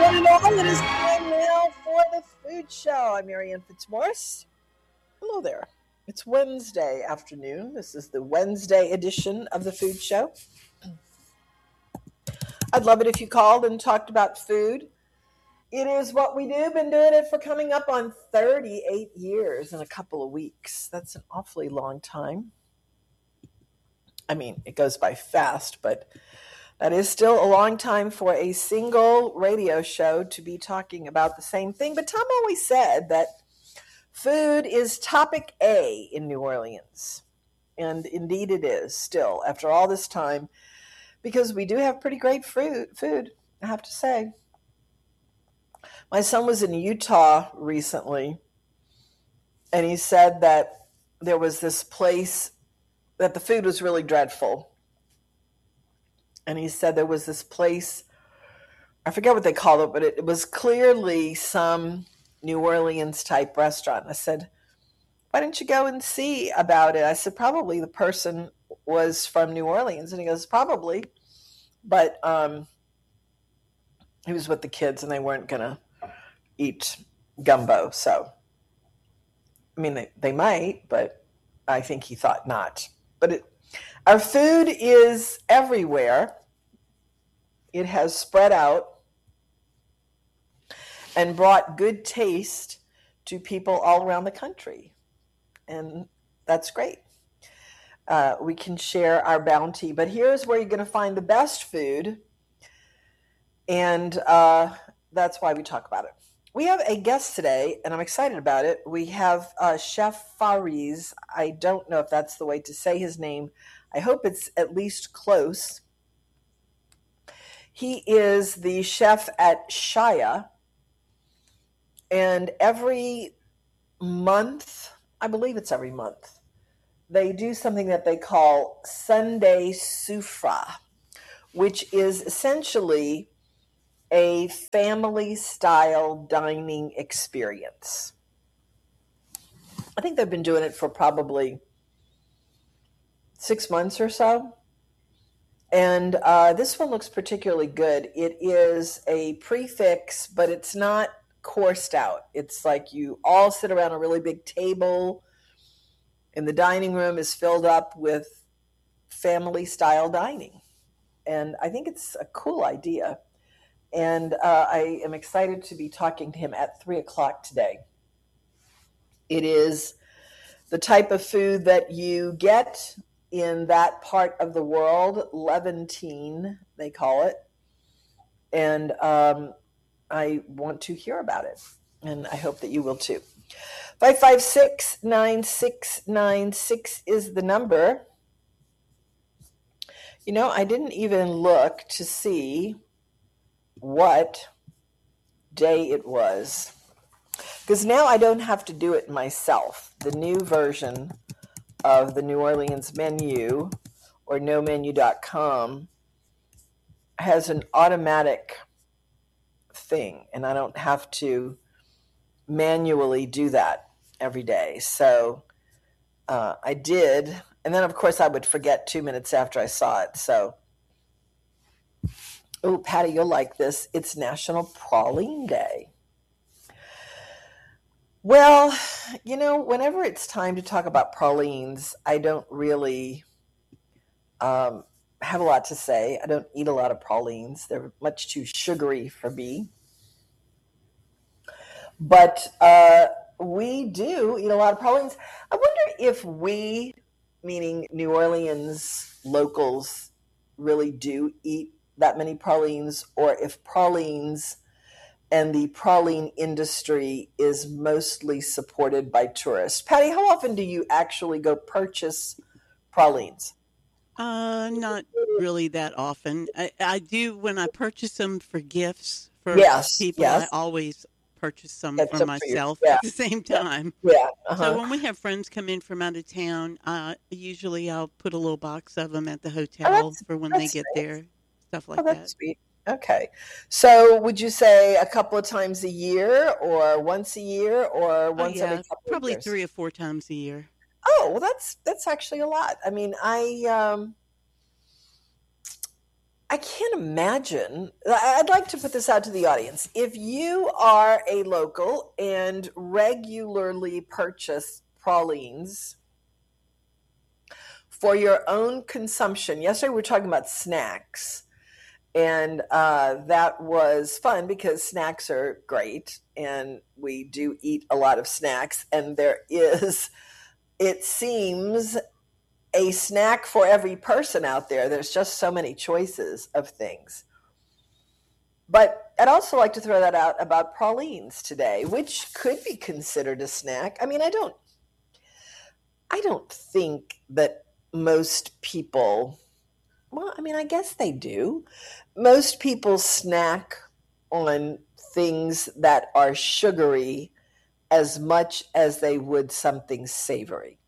It is time now for the food show. I'm Marianne Fitzmaurice. Hello there. It's Wednesday afternoon. This is the Wednesday edition of the food show. I'd love it if you called and talked about food. It is what we do. Been doing it for coming up on 38 years in a couple of weeks. That's an awfully long time. I mean, it goes by fast, but that is still a long time for a single radio show to be talking about the same thing. But Tom always said that food is topic A in New Orleans. And indeed it is still, after all this time, because we do have pretty great food, I have to say. My son was in Utah recently, and he said that there was this place that the food was really dreadful. And he said there was this place, I forget what they called it, but it was clearly some New Orleans type restaurant. I said, why didn't you go and see about it? I said, probably the person was from New Orleans. And he goes, probably. But he was with the kids and they weren't going to eat gumbo. So, I mean, they might, but I think he thought not. But our food is everywhere. It has spread out and brought good taste to people all around the country. And that's great. We can share our bounty. But here's where you're going to find the best food. And that's why we talk about it. We have a guest today, and I'm excited about it. We have Chef Fariz. I don't know if that's the way to say his name. I hope it's at least close. He is the chef at Shaya. And every month, I believe it's every month, they do something that they call Sunday Sufra, which is essentially a family-style dining experience. I think they've been doing it for probably 6 months or so. And this one looks particularly good. It is a prefix, but it's not coursed out. It's like you all sit around a really big table, and the dining room is filled up with family-style dining. And I think it's a cool idea. And I am excited to be talking to him at 3 o'clock today. It is the type of food that you get in that part of the world, Levantine, they call it. And I want to hear about it. And I hope that you will too. 556-9696 is the number. You know, I didn't even look to see what day it was, because now I don't have to do it myself. The new version of the New Orleans menu, or nomenu.com, has an automatic thing, and I don't have to manually do that every day. So I did, and then of course I would forget 2 minutes after I saw it. So, oh, Patty, you'll like this. It's National Praline Day. Well, you know, whenever it's time to talk about pralines, I don't really have a lot to say. I don't eat a lot of pralines. They're much too sugary for me. But we do eat a lot of pralines. I wonder if we, meaning New Orleans locals, really do eat that many pralines, or if pralines and the praline industry is mostly supported by tourists. Patty, how often do you actually go purchase pralines? Not really that often. I do when I purchase them for gifts for people. Yes. I always purchase some Get for some myself for you. at the same time. Yeah. So when we have friends come in from out of town, usually I'll put a little box of them at the hotel for when they get nice. there, stuff like That's that. sweet. Okay. So would you say a couple of times a year, or once a year, or once every couple probably of years? 3 or 4 times a year. Oh, well, that's actually a lot. I mean, I can't imagine. I'd like to put this out to the audience. If you are a local and regularly purchase pralines for your own consumption, yesterday we were talking about snacks, and that was fun because snacks are great, and we do eat a lot of snacks, and there is, it seems, a snack for every person out there. There's just so many choices of things. But I'd also like to throw that out about pralines today, which could be considered a snack. I mean, I don't think that most people, well, I mean, I guess they do. Most people snack on things that are sugary as much as they would something savory.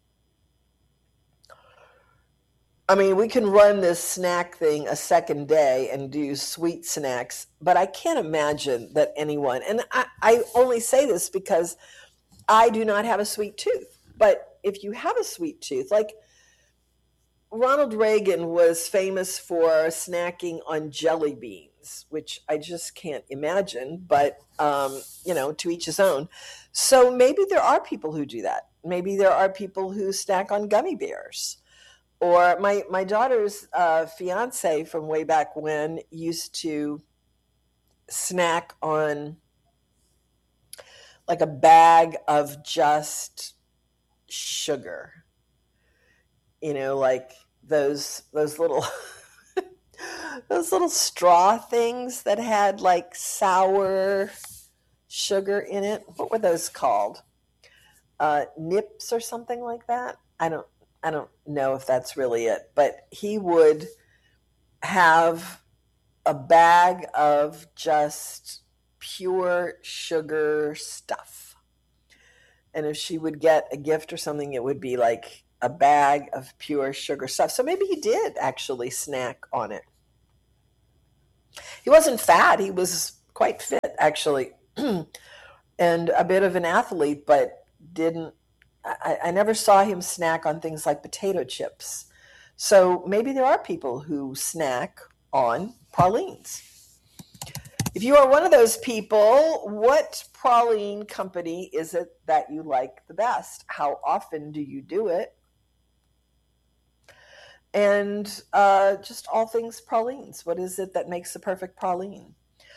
I mean, we can run this snack thing a second day and do sweet snacks, but I can't imagine that anyone, and I only say this because I do not have a sweet tooth. But if you have a sweet tooth, like Ronald Reagan was famous for snacking on jelly beans, which I just can't imagine, but, to each his own. So maybe there are people who do that. Maybe there are people who snack on gummy bears. Or my daughter's fiance from way back when used to snack on like a bag of just sugar. Like those little those little straw things that had like sour sugar in it. What were those called? Nips or something like that? I don't know if that's really it, but he would have a bag of just pure sugar stuff. And if she would get a gift or something, it would be like a bag of pure sugar stuff. So maybe he did actually snack on it. He wasn't fat. He was quite fit, actually, and a bit of an athlete, but I never saw him snack on things like potato chips. So maybe there are people who snack on pralines. If you are one of those people, what praline company is it that you like the best? How often do you do it? And just all things pralines. What is it that makes the perfect praline?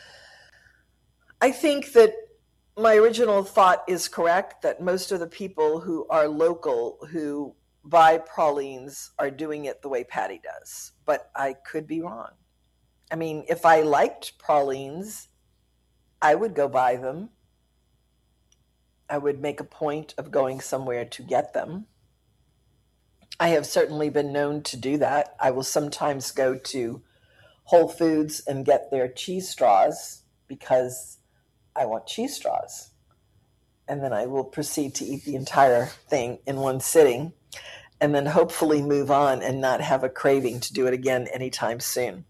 I think that my original thought is correct, that most of the people who are local who buy pralines are doing it the way Patty does. But I could be wrong. I mean, if I liked pralines, I would go buy them. I would make a point of going somewhere to get them. I have certainly been known to do that. I will sometimes go to Whole Foods and get their cheese straws because I want cheese straws. And then I will proceed to eat the entire thing in one sitting and then hopefully move on and not have a craving to do it again anytime soon.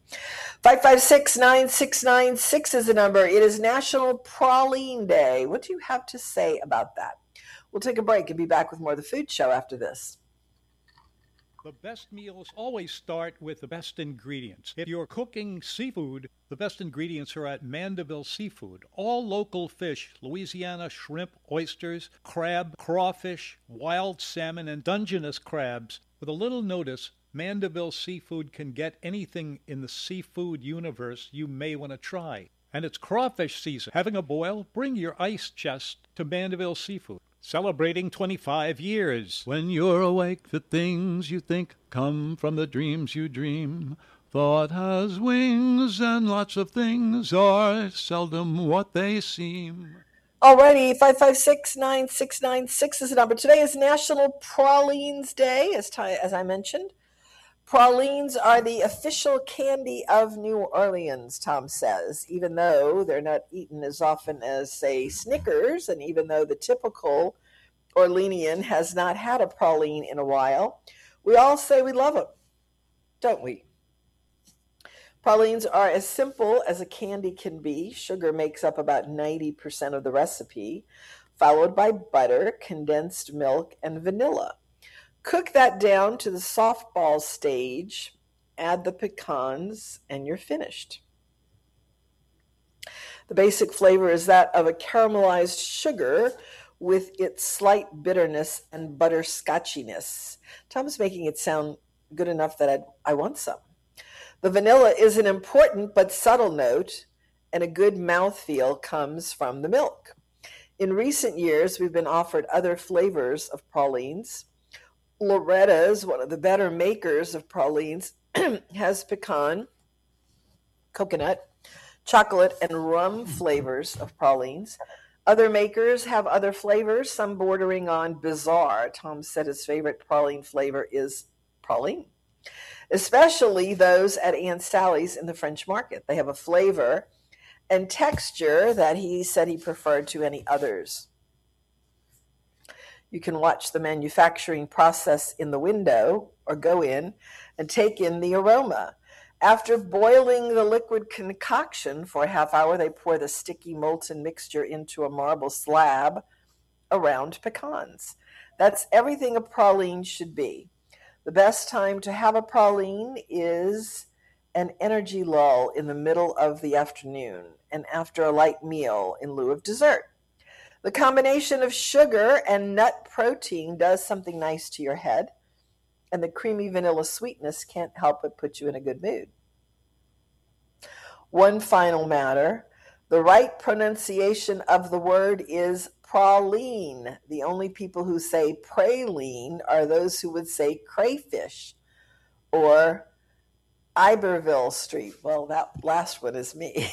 556-9696 is the number. It is National Praline Day. What do you have to say about that? We'll take a break and be back with more of the Food Show after this. The best meals always start with the best ingredients. If you're cooking seafood, the best ingredients are at Mandeville Seafood. All local fish, Louisiana shrimp, oysters, crab, crawfish, wild salmon, and Dungeness crabs. With a little notice, Mandeville Seafood can get anything in the seafood universe you may want to try. And it's crawfish season. Having a boil? Bring your ice chest to Mandeville Seafood. Celebrating 25 years. When you're awake, the things you think come from the dreams you dream. Thought has wings, and lots of things are seldom what they seem. Alrighty, 556-9696 is the number. Today is National Pralines Day, as I mentioned. Pralines are the official candy of New Orleans, Tom says, even though they're not eaten as often as, say, Snickers, and even though the typical Orleanian has not had a praline in a while. We all say we love them, don't we? Pralines are as simple as a candy can be. Sugar makes up about 90% of the recipe, followed by butter, condensed milk, and vanilla. Cook that down to the softball stage add the pecans, and you're finished. The basic flavor is that of a caramelized sugar with its slight bitterness and butterscotchiness. Tom's making it sound good enough that I want some. The vanilla is an important but subtle note, and a good mouthfeel comes from the milk. In recent years, we've been offered other flavors of pralines. Loretta's, one of the better makers of pralines, has pecan, coconut, chocolate, and rum flavors of pralines. Other makers have other flavors, some bordering on bizarre. Tom said his favorite praline flavor is praline, especially those at Aunt Sally's in the French Market. They have a flavor and texture that he said he preferred to any others. You can watch the manufacturing process in the window or go in and take in the aroma. After boiling the liquid concoction for a half hour, they pour the sticky molten mixture into a marble slab around pecans. That's everything a praline should be. The best time to have a praline is an energy lull in the middle of the afternoon and after a light meal in lieu of dessert. The combination of sugar and nut protein does something nice to your head, and the creamy vanilla sweetness can't help but put you in a good mood. One final matter, the right pronunciation of the word is praline. The only people who say praline are those who would say crayfish or Iberville Street. Well, that last one is me.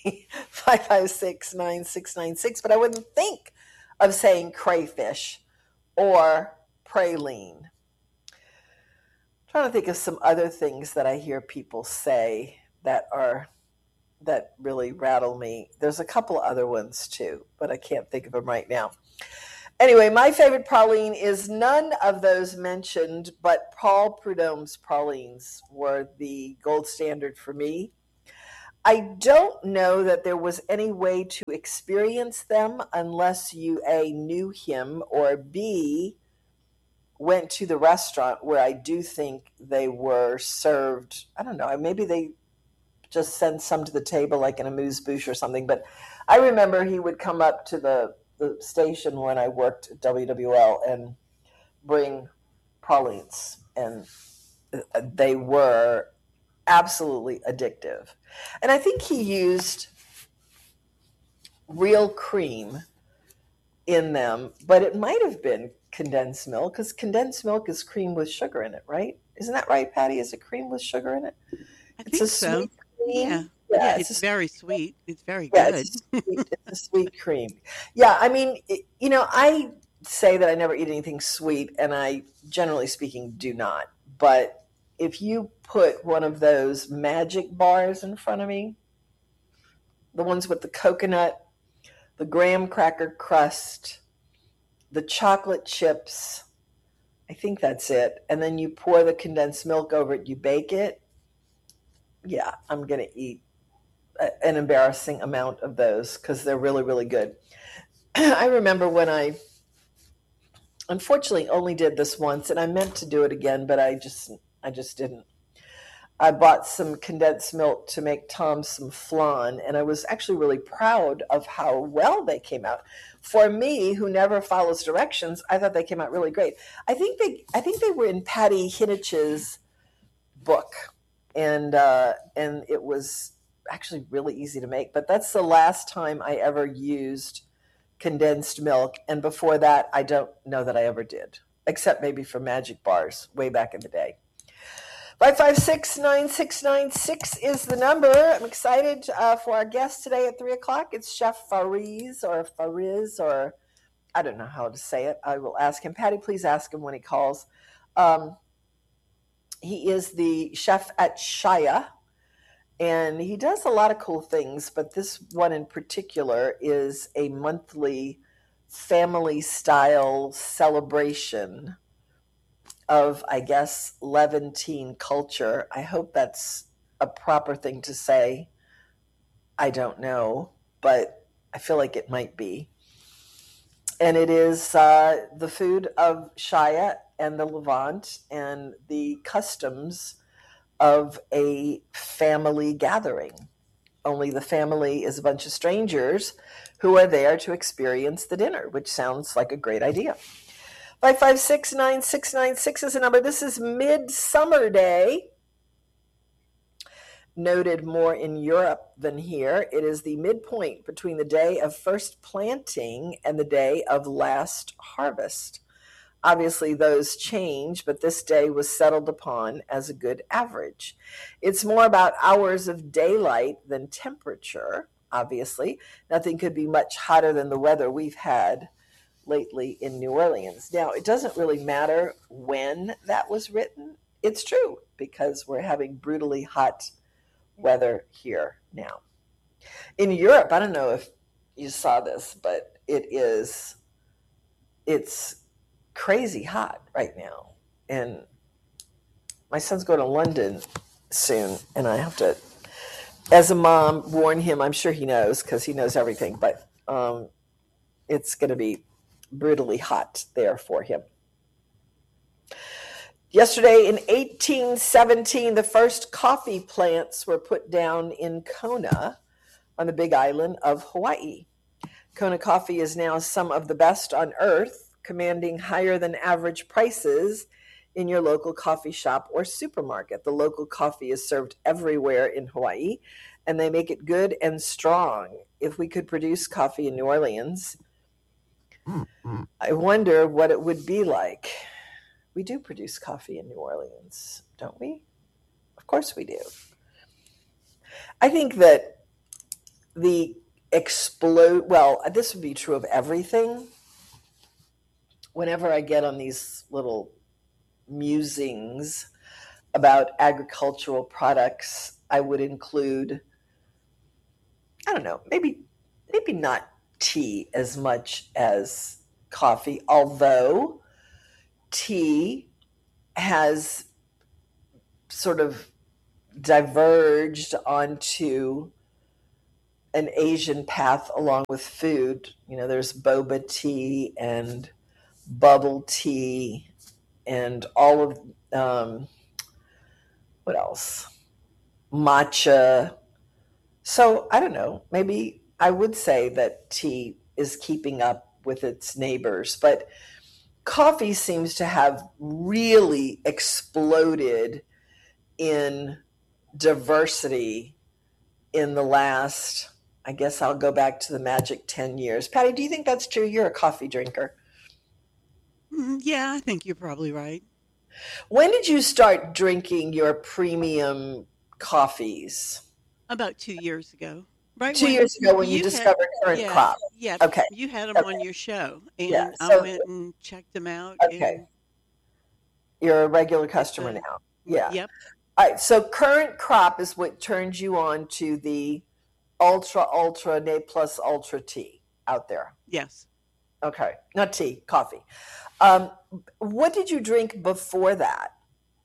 556-9696. But I wouldn't think of saying crayfish or praline. I'm trying to think of some other things that I hear people say that really rattle me. There's a couple other ones too, but I can't think of them right now. Anyway, my favorite praline is none of those mentioned, but Paul Prudhomme's pralines were the gold standard for me. I don't know that there was any way to experience them unless you A, knew him, or B, went to the restaurant where I do think they were served. I don't know, maybe they just sent some to the table like an amuse-bouche or something, but I remember he would come up to the station when I worked at WWL and bring pralines, and they were absolutely addictive. And I think he used real cream in them, but it might have been condensed milk, because condensed milk is cream with sugar in it, right? Isn't that right, Patty? Is it cream with sugar in it? I think so. Sweet cream. Yeah, it's very sweet. It's very good. It's a sweet cream. Yeah, I mean, I say that I never eat anything sweet, and I, generally speaking, do not. But if you put one of those magic bars in front of me, the ones with the coconut, the graham cracker crust, the chocolate chips, I think that's it, and then you pour the condensed milk over it, you bake it, yeah, I'm going to eat an embarrassing amount of those because they're really, really good. I remember when I unfortunately only did this once, and I meant to do it again, but I just didn't. I bought some condensed milk to make Tom some flan, and I was actually really proud of how well they came out. For me, who never follows directions, I thought they came out really great. I think they were in Patty Hinich's book, and it was actually really easy to make. But that's the last time I ever used condensed milk, and before that, I don't know that I ever did, except maybe for magic bars way back in the day. 556-9696 is the number. I'm excited for our guest today at 3 o'clock. It's Chef Fariz, or I don't know how to say it. I will ask him. Patty, please ask him when he calls. He is the chef at Shaya, and he does a lot of cool things, but this one in particular is a monthly family-style celebration of, I guess, Levantine culture. I hope that's a proper thing to say. I don't know, but I feel like it might be. And it is the food of Shaya and the Levant and the customs of a family gathering. Only the family is a bunch of strangers who are there to experience the dinner, which sounds like a great idea. 5569696 is a number. This is Midsummer Day. Noted more in Europe than here. It is the midpoint between the day of first planting and the day of last harvest. Obviously, those change, but this day was settled upon as a good average. It's more about hours of daylight than temperature, obviously. Nothing could be much hotter than the weather we've had lately in New Orleans. Now, it doesn't really matter when that was written. It's true, because we're having brutally hot weather here now. In Europe, I don't know if you saw this, but it's crazy hot right now. And my son's going to London soon, and I have to, as a mom, warn him. I'm sure he knows because he knows everything, but it's going to be brutally hot there for him. Yesterday in 1817, the first coffee plants were put down in Kona on the big island of Hawaii. Kona coffee is now some of the best on earth, commanding higher than average prices in your local coffee shop or supermarket. The local coffee is served everywhere in Hawaii, and they make it good and strong. If we could produce coffee in New Orleans, I wonder what it would be like. We do produce coffee in New Orleans, don't we? Of course we do. I think that this would be true of everything. Whenever I get on these little musings about agricultural products, I would include, I don't know, maybe not tea as much as coffee, although tea has sort of diverged onto an Asian path along with food. You know, there's boba tea and bubble tea and all of, what else? Matcha. So I don't know, maybe I would say that tea is keeping up with its neighbors, but coffee seems to have really exploded in diversity in the last, I guess I'll go back to the magic 10 years. Patty, do you think that's true? You're a coffee drinker. Yeah, I think you're probably right. When did you start drinking your premium coffees? About 2 years ago. Right 2 years ago when you discovered Current Crop. Yeah, Okay. you had them on your show, and Yeah, I went and checked them out. Okay. You're a regular customer now. Yeah. Yep. All right. So Current Crop is what turns you on to the ultra, Ne Plus Ultra tea out there. Yes. Okay. Not tea, coffee. What did you drink before that?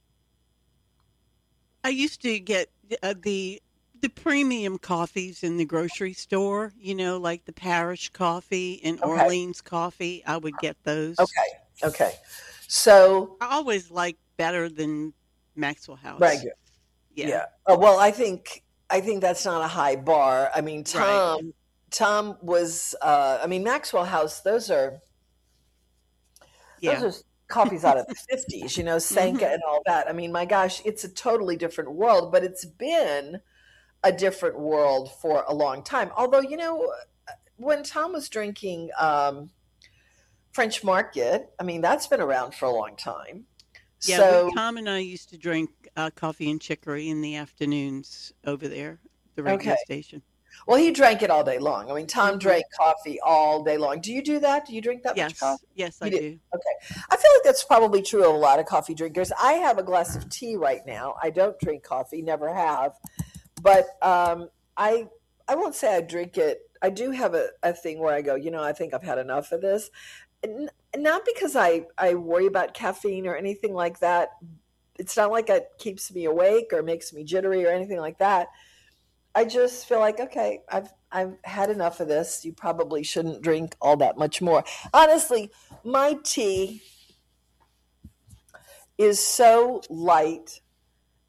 I used to get the premium coffees in the grocery store, you know, like the Parish coffee and Orleans coffee. I would get those. Okay. So I always liked better than Maxwell House. Right. Yeah. Oh, well, I think that's not a high bar. I mean, Tom was, Maxwell House, those are coffees out of the 50s, you know, Sanka and all that. I mean, my gosh, it's a totally different world, but it's been a different world for a long time. Although, you know, when Tom was drinking French Market, I mean, that's been around for a long time. Yeah, so Tom and I used to drink coffee and chicory in the afternoons over there at the radio station. Well, he drank it all day long. I mean, Tom drank coffee all day long. Do you do that? Do you drink that much coffee? Yes, I do. Okay. I feel like that's probably true of a lot of coffee drinkers. I have a glass of tea right now. I don't drink coffee, never have. But I won't say I drink it. I do have a thing where I go, you know, I think I've had enough of this. Not because I worry about caffeine or anything like that. It's not like it keeps me awake or makes me jittery or anything like that. I just feel like, okay, I've had enough of this. You probably shouldn't drink all that much more. Honestly, my tea is so light.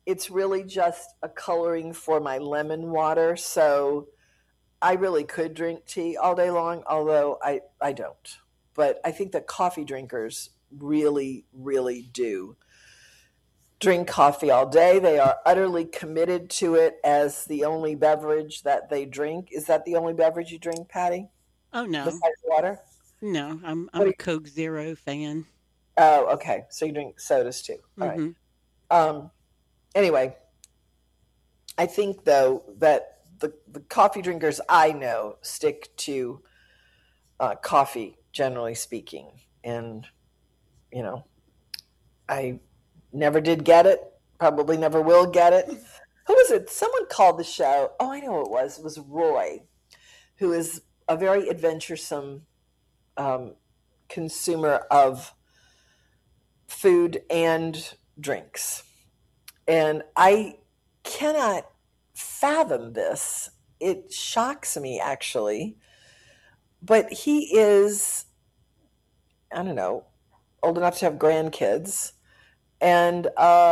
it's really just a coloring for my lemon water. So I really could drink tea all day long, although I don't. But I think that coffee drinkers really, really do drink coffee all day. They are utterly committed to it as the only beverage that they drink. Is that the only beverage you drink, Patty, Oh no, besides water? no, I'm What I'm do a you, Coke Zero fan. oh, okay. So you drink sodas too. All right. Hmm. Um, anyway, I think though that the coffee drinkers I know stick to coffee, generally speaking, and you know, I never did get it. Probably never will get it. Who was it? Someone called the show. Oh, I know who it was. It was Roy, who is a very adventuresome um, consumer of food and drinks. And I cannot fathom this. It shocks me, actually. But he is, I don't know, old enough to have grandkids and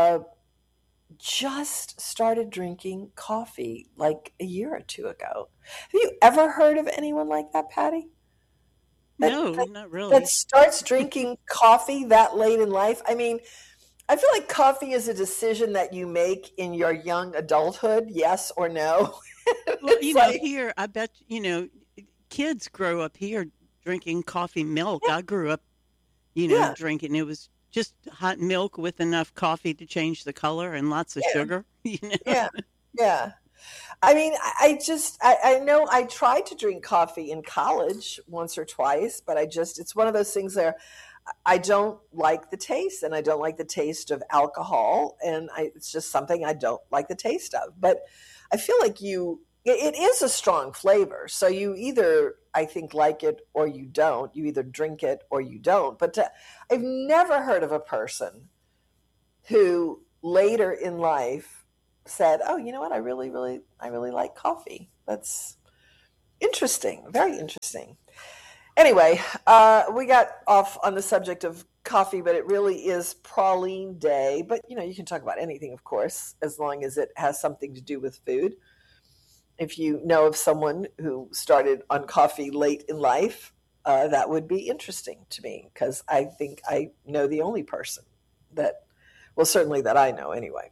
just started drinking coffee like a year or two ago. Have you ever heard of anyone like that, Patty? That, No, that, not that really. starts drinking coffee that late in life? I mean, I feel like coffee is a decision that you make in your young adulthood, yes or no. Well, It's like, here, I bet, kids grow up here drinking coffee milk. I grew up, yeah, drinking. It was just hot milk with enough coffee to change the color and lots of yeah, sugar, yeah, yeah. I mean, I know I tried to drink coffee in college once or twice, but it's one of those things where I don't like the taste and I don't like the taste of alcohol. And it's just something I don't like the taste of. But I feel like it is a strong flavor. So you either, I think, like it or you don't. You either drink it or you don't. But I've never heard of a person who later in life said, "Oh, you know what? I really like coffee." That's interesting, very interesting. Anyway, we got off on the subject of coffee, but it really is praline day. But you can talk about anything, of course, as long as it has something to do with food. If you know of someone who started on coffee late in life, that would be interesting to me because I think I know the only person that, well, certainly that I know anyway.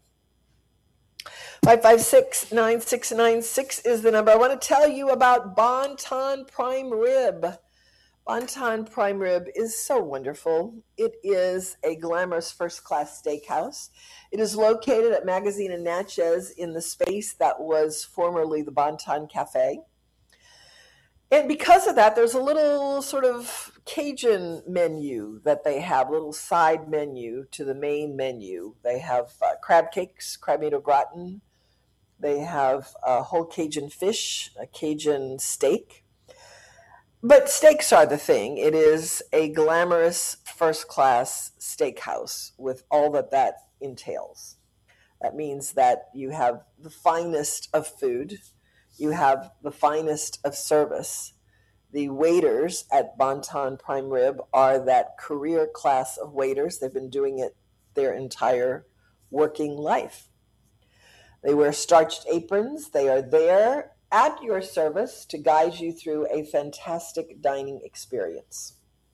556-9696 is the number. I want to tell you about Bon-Ton Prime Rib. Bon-Ton Prime Rib is so wonderful. It is a glamorous first-class steakhouse. It is located at Magazine and Natchez in the space that was formerly the Bon-Ton Cafe. And because of that, there's a little sort of Cajun menu that they have, a little side menu to the main menu. They have crab cakes, crabmeat au gratin. They have whole Cajun fish, a Cajun steak. But steaks are the thing. It is a glamorous first-class steakhouse with all that entails. That means that you have the finest of food. You have the finest of service. The waiters at Bon-Ton Prime Rib are that career class of waiters. They've been doing it their entire working life. They wear starched aprons. They are there at your service to guide you through a fantastic dining experience.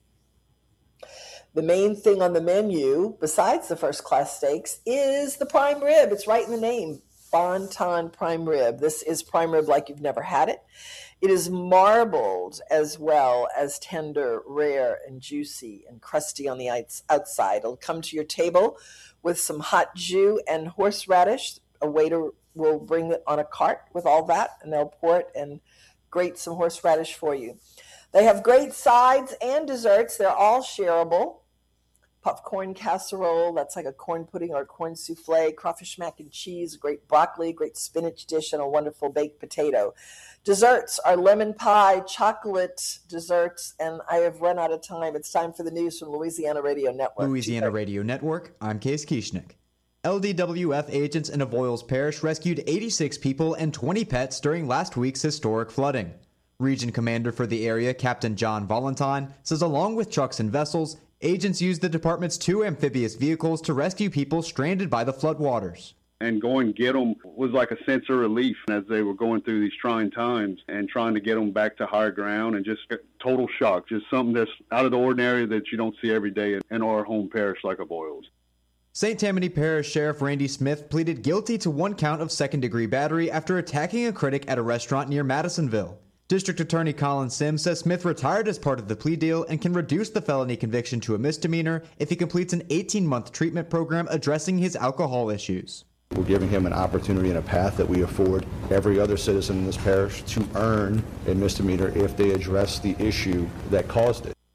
The main thing on the menu, besides the first-class steaks, is the prime rib. It's right in the name, Bon-Ton Prime Rib. This is prime rib like you've never had it. It is marbled as well as tender, rare, and juicy and crusty on the outside. It'll come to your table with some hot jus and horseradish. A waiter will bring it on a cart with all that, and they'll pour it and grate some horseradish for you. They have great sides and desserts. They're all shareable. Popcorn casserole, that's like a corn pudding or a corn souffle, crawfish mac and cheese, great broccoli, great spinach dish, and a wonderful baked potato. Desserts are lemon pie, chocolate desserts, and I have run out of time. It's time for the news from Louisiana Radio Network. Louisiana Radio Network, I'm Case Kieschnick. LDWF agents in Avoyelles Parish rescued 86 people and 20 pets during last week's historic flooding. Region Commander for the area, Captain John Valentine, says along with trucks and vessels, agents used the department's 2 amphibious vehicles to rescue people stranded by the floodwaters. and going and get them was like a sense of relief as they were going through these trying times and trying to get them back to higher ground, and just total shock, just something that's out of the ordinary that you don't see every day in our home parish like Avoyelles. St. Tammany Parish Sheriff Randy Smith pleaded guilty to 1 count of second-degree battery after attacking a critic at a restaurant near Madisonville. District Attorney Colin Sims says Smith retired as part of the plea deal and can reduce the felony conviction to a misdemeanor if he completes an 18-month treatment program addressing his alcohol issues. We're giving him an opportunity and a path that we afford every other citizen in this parish to earn a misdemeanor if they address the issue that caused it.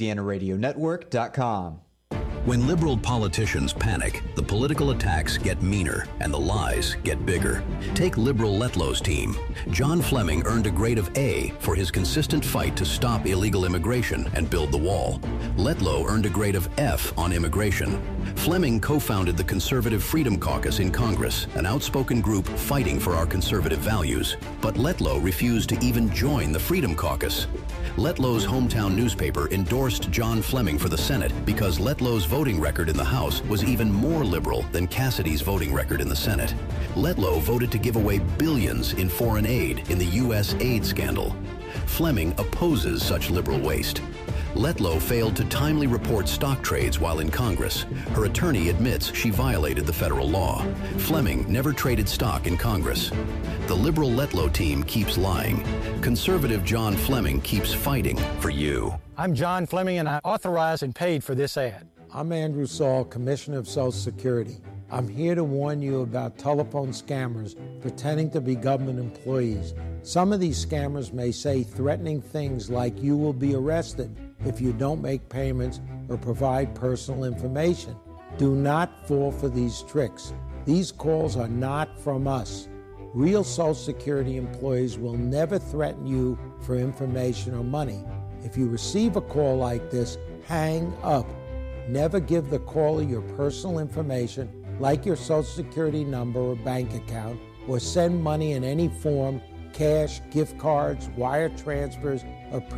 LouisianaRadioNetwork.com. When liberal politicians panic, the political attacks get meaner and the lies get bigger. Take liberal Letlow's team. John Fleming earned a grade of A for his consistent fight to stop illegal immigration and build the wall. Letlow earned a grade of F on immigration. Fleming co-founded the Conservative Freedom Caucus in Congress, an outspoken group fighting for our conservative values. But Letlow refused to even join the Freedom Caucus. Letlow's hometown newspaper endorsed John Fleming for the Senate because Letlow's voting record in the House was even more liberal than Cassidy's voting record in the Senate. Letlow voted to give away billions in foreign aid in the U.S. aid scandal. Fleming opposes such liberal waste. Letlow failed to timely report stock trades while in Congress. Her attorney admits she violated the federal law. Fleming never traded stock in Congress. The liberal Letlow team keeps lying. Conservative John Fleming keeps fighting for you. I'm John Fleming, and I authorized and paid for this ad. I'm Andrew Saul, Commissioner of Social Security. I'm here to warn you about telephone scammers pretending to be government employees. Some of these scammers may say threatening things like you will be arrested if you don't make payments or provide personal information. Do not fall for these tricks. These calls are not from us. Real Social Security employees will never threaten you for information or money. If you receive a call like this, hang up. Never give the caller your personal information, like your Social Security number or bank account, or send money in any form, cash, gift cards, wire transfers, or